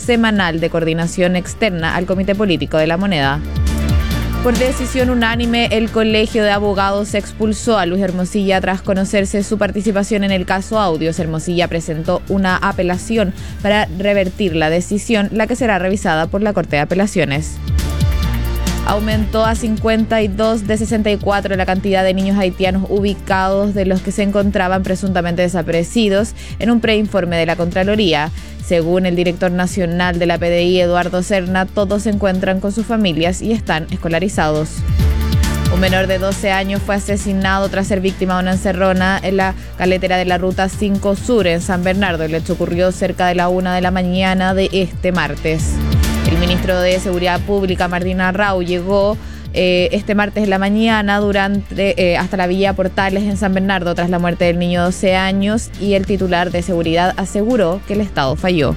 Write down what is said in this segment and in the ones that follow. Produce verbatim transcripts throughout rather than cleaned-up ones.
semanal de coordinación externa al Comité Político de la Moneda. Por decisión unánime, el Colegio de Abogados expulsó a Luis Hermosilla tras conocerse su participación en el caso Audios. Hermosilla presentó una apelación para revertir la decisión, la que será revisada por la Corte de Apelaciones. Aumentó a cincuenta y dos de sesenta y cuatro la cantidad de niños haitianos ubicados de los que se encontraban presuntamente desaparecidos en un preinforme de la Contraloría. Según el director nacional de la P D I, Eduardo Serna, todos se encuentran con sus familias y están escolarizados. Un menor de doce años fue asesinado tras ser víctima de una encerrona en la caletera de la Ruta cinco Sur en San Bernardo. El hecho ocurrió cerca de la una de la mañana de este martes. El ministro de Seguridad Pública, Martín Arrau, llegó eh, este martes en la mañana durante eh, hasta la Villa Portales en San Bernardo tras la muerte del niño de doce años, y el titular de Seguridad aseguró que el Estado falló.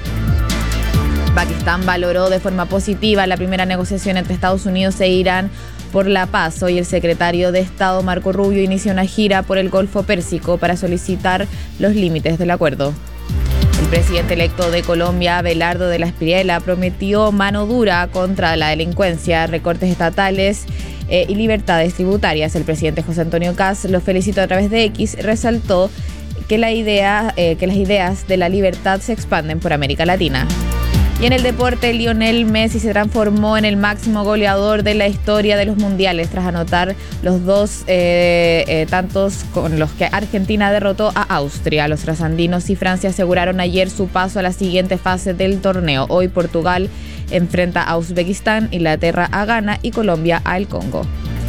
Pakistán valoró de forma positiva la primera negociación entre Estados Unidos e Irán por la paz. Hoy el secretario de Estado, Marco Rubio, inició una gira por el Golfo Pérsico para solicitar los límites del acuerdo. El presidente electo de Colombia, Abelardo de la Espriella, prometió mano dura contra la delincuencia, recortes estatales eh, y libertades tributarias. El presidente José Antonio Kast lo felicitó a través de X, resaltó que, la idea, eh, que las ideas de la libertad se expanden por América Latina. Y en el deporte, Lionel Messi se transformó en el máximo goleador de la historia de los mundiales tras anotar los dos eh, eh, tantos con los que Argentina derrotó a Austria. Los trasandinos y Francia aseguraron ayer su paso a la siguiente fase del torneo. Hoy Portugal enfrenta a Uzbekistán, Inglaterra a Ghana y Colombia al Congo.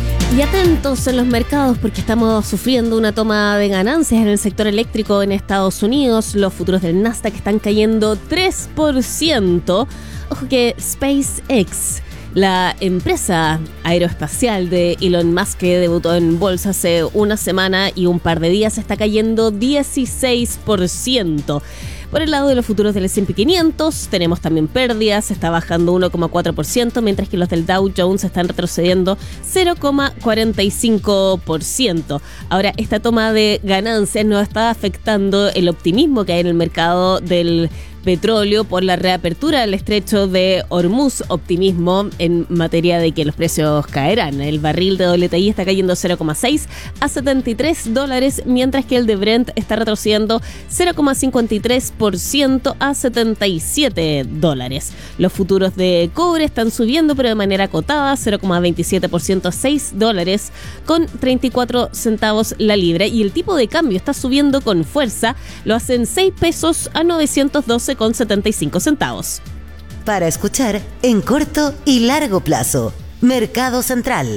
Y atentos en los mercados porque estamos sufriendo una toma de ganancias en el sector eléctrico en Estados Unidos. Los futuros del Nasdaq están cayendo tres por ciento. Ojo que SpaceX, la empresa aeroespacial de Elon Musk, que debutó en bolsa hace una semana y un par de días, está cayendo dieciséis por ciento. Por el lado de los futuros del ese and pe quinientos tenemos también pérdidas, está bajando uno coma cuatro por ciento, mientras que los del Dow Jones están retrocediendo cero coma cuarenta y cinco por ciento. Ahora, esta toma de ganancias no está afectando el optimismo que hay en el mercado del petróleo por la reapertura del estrecho de Hormuz, optimismo en materia de que los precios caerán. El barril de W T I está cayendo cero coma seis a setenta y tres dólares, mientras que el de Brent está retrocediendo cero coma cincuenta y tres por ciento a setenta y siete dólares. Los futuros de cobre están subiendo, pero de manera acotada, cero coma veintisiete por ciento a seis dólares con treinta y cuatro centavos la libra, y el tipo de cambio está subiendo con fuerza, lo hacen seis pesos a novecientos doce con setenta y cinco centavos. Para escuchar en corto y largo plazo, Mercado Central.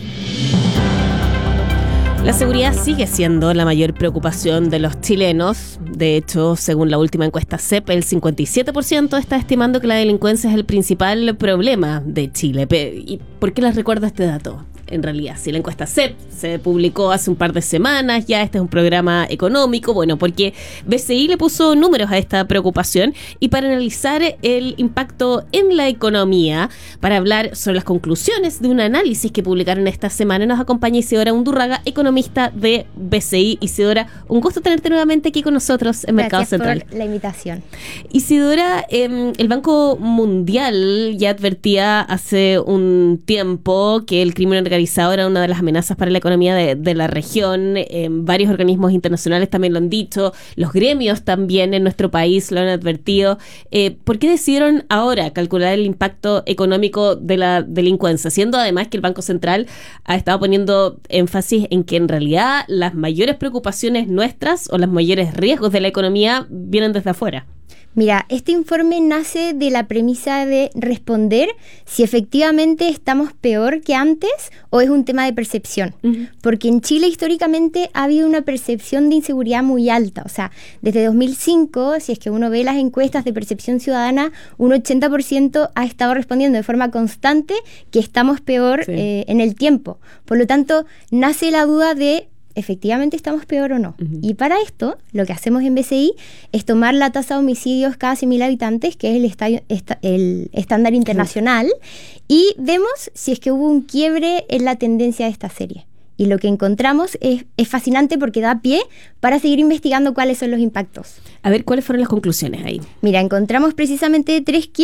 La seguridad sigue siendo la mayor preocupación de los chilenos. De hecho, según la última encuesta C E P, el cincuenta y siete por ciento está estimando que la delincuencia es el principal problema de Chile. ¿Y por qué les recuerdo este dato? En realidad, si la encuesta C E P se publicó hace un par de semanas, ya este es un programa económico, bueno, porque B C I le puso números a esta preocupación, y para analizar el impacto en la economía, para hablar sobre las conclusiones de un análisis que publicaron esta semana, nos acompaña Isidora Undurraga, economista de B C I. Isidora, un gusto tenerte nuevamente aquí con nosotros en Mercado Gracias Central. Por la invitación. Isidora, eh, el Banco Mundial ya advertía hace un tiempo que el crimen organizado era una de las amenazas para la economía de, de la región. Eh, varios organismos internacionales también lo han dicho, los gremios también en nuestro país lo han advertido. Eh, ¿Por qué decidieron ahora calcular el impacto económico de la delincuencia? Siendo además que el Banco Central ha estado poniendo énfasis en que en realidad las mayores preocupaciones nuestras o los mayores riesgos de la economía vienen desde afuera. Mira, este informe nace de la premisa de responder si efectivamente estamos peor que antes o es un tema de percepción. Uh-huh. Porque en Chile históricamente ha habido una percepción de inseguridad muy alta. O sea, desde dos mil cinco, si es que uno ve las encuestas de percepción ciudadana, un ochenta por ciento ha estado respondiendo de forma constante que estamos peor sí. eh, en el tiempo. Por lo tanto, nace la duda de efectivamente estamos peor o no. Uh-huh. Y para esto, lo que hacemos en B C I es tomar la tasa de homicidios cada cien mil habitantes, que es el, estadio, esta, el estándar internacional, uh-huh. y vemos si es que hubo un quiebre en la tendencia de esta serie. Y lo que encontramos es, es fascinante porque da pie para seguir investigando cuáles son los impactos. A ver, ¿cuáles fueron las conclusiones ahí? Mira, encontramos precisamente tres